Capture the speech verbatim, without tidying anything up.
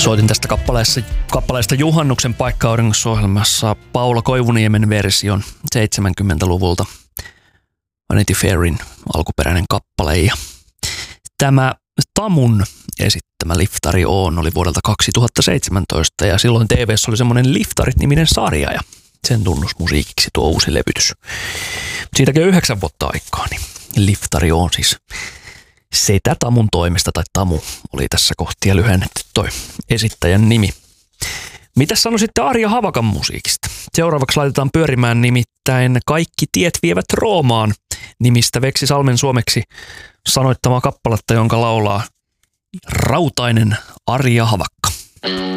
Soitin tästä kappaleesta, kappaleesta Juhannuksen paikka-auringossa-ohjelmassa Paula Koivuniemen version seitsemänkymmentäluvulta. Vanity Fairin alkuperäinen kappale. Ja tämä Tamun esittämä Liftari On oli vuodelta kaksituhattaseitsemäntoista ja silloin T V:ssä oli semmoinen Liftarit-niminen sarja ja sen tunnusmusiikiksi tuo uusi levytys. Siitäkin on yhdeksän vuotta aikaa, niin Liftari On siis setä Tamun toimesta, tai Tamu oli tässä kohtia lyhennetty toi esittäjän nimi. Mitäs sano sitten Arja Havakan musiikista? Seuraavaksi laitetaan pyörimään nimittäin Kaikki tiet vievät Roomaan nimistä Veksi Salmen suomeksi sanoittamaa kappaletta, jonka laulaa rautainen Arja Havakka.